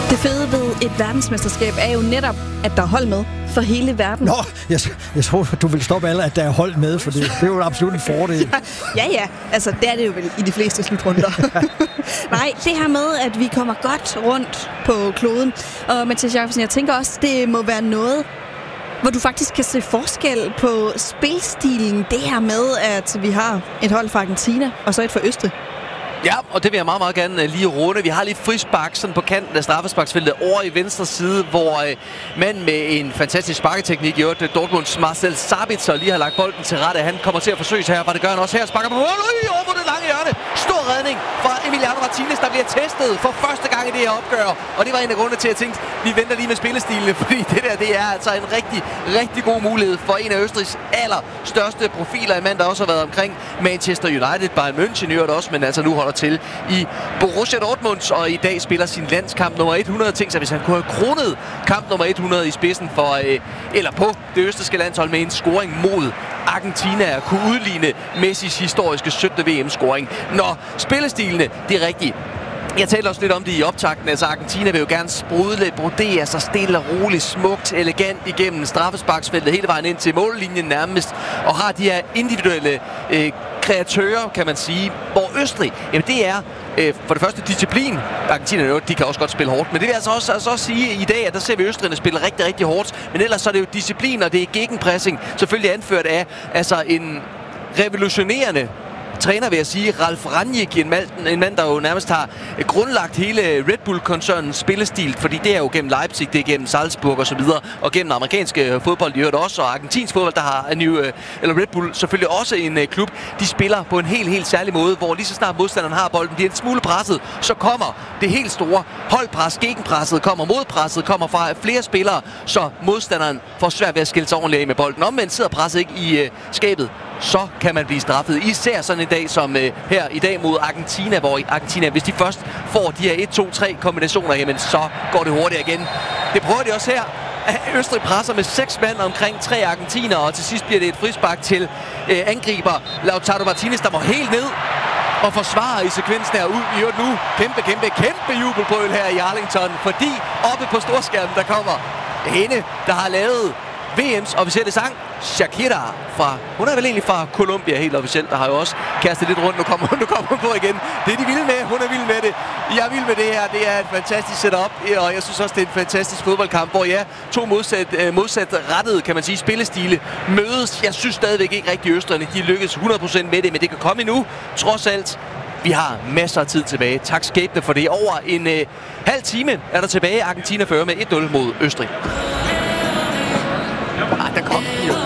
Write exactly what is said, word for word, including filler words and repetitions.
Det fede ved et verdensmesterskab er jo netop, at der er hold med for hele verden. Nå, jeg, jeg tror, du vil stoppe alle, at der er hold med, for det, det er jo absolut en fordel. Ja, ja. Altså, det er det jo vel i de fleste slutrunder. Nej, det her med, at vi kommer godt rundt på kloden. Og Mathias Jakobsen, jeg tænker også, det må være noget, hvor du faktisk kan se forskel på spilstilen. Det her med, at vi har et hold fra Argentina, og så et fra Østrig. Ja, og det vil jeg meget, meget gerne lige runde. Vi har lige frispark sådan på kanten af straffesparksfeltet over i venstre side, hvor øh, manden med en fantastisk sparketeknik i øvrigt, Dortmunds Marcel Sabitzer, lige har lagt bolden til rette. Han kommer til at forsøge sig her, og det gør han også her. Sparker på mål, over på det lange hjørne. Stor redning fra Emiliano Martinez, der bliver testet for første gang i det her opgør. Og det var en af grundene til, at jeg tænkte, vi venter lige med spillestilene, fordi det der, det er altså en rigtig, rigtig god mulighed for en af Østrigs allerstørste profiler. En mand, der også har været omkring Manchester United, Bayern München i øvrigt også, men altså nu holder til i Borussia Dortmund, og i dag spiller sin landskamp nummer hundrede. Tænk sig, hvis han kunne have kronet kamp nummer hundrede i spidsen for, øh, eller på det østrigske landshold med en scoring mod Argentina, at kunne udligne Messis historiske syttende V M-scoring. Når spillestilene, det er rigtigt. Jeg talte også lidt om det i optakten. Altså Argentina vil jo gerne sprudle, brodere sig stille og roligt, smukt, elegant igennem straffesparksfeltet hele vejen ind til mållinjen nærmest, og har de her individuelle øh, kreatører, kan man sige, hvor Østrig, jamen det er øh, for det første disciplin. Argentina, de kan også godt spille hårdt, men det vil altså også, altså også sige i dag, at der ser vi Østrigerne spille rigtig, rigtig hårdt, men ellers så er det jo disciplin, og det er gegenpressing, selvfølgelig anført af altså en revolutionerende træner, vil jeg sige, Ralf Rangnick, en mand, en mand, der jo nærmest har grundlagt hele Red Bull-koncernens spillestil, fordi det er jo gennem Leipzig, det er gennem Salzburg og så videre, og gennem amerikanske fodbold i øvrigt også, og argentinsk fodbold, der har en ny, eller Red Bull selvfølgelig også en klub. De spiller på en helt, helt særlig måde, hvor lige så snart modstanderen har bolden, bliver en smule presset, så kommer det helt store holdpres, gegenpresset kommer, modpresset kommer fra flere spillere, så modstanderen får svært ved at skille sig ordentligt af med bolden. Omvendt sidder presset ikke i uh, skabet, så kan man blive straffet. Især sådan en dag som øh, her i dag mod Argentina, hvor Argentina, hvis de først får de her et, to, tre kombinationer, jamen så går det hurtigt igen. Det prøver de også her. Østrig presser med seks mand omkring tre argentinere, og til sidst bliver det et frispark til øh, angriber Lautaro Martinez, der må helt ned og forsvarer i sekvensen her ud i øvrigt nu. Kæmpe, kæmpe, kæmpe jubelbrøl her i Arlington, fordi oppe på storskærmen, der kommer hende, der har lavet V M's officielle sang, Shakira fra, hun er vel egentlig fra Colombia helt officielt, der har jo også kastet lidt rundt, nu kommer, nu kommer hun på igen. Det er de vilde med, hun er vild med det. Jeg er vild med det her, det er et fantastisk setup, og jeg synes også, det er en fantastisk fodboldkamp, hvor ja, to modsat, modsat rettede, kan man sige, spillestile mødes. Jeg synes stadigvæk ikke rigtig, Østrigerne, de lykkes hundrede procent med det, men det kan komme endnu, trods alt. Vi har masser af tid tilbage. Tak skæbne for det. Over en øh, halv time er der tilbage. Argentina fører med et nul mod Østrig.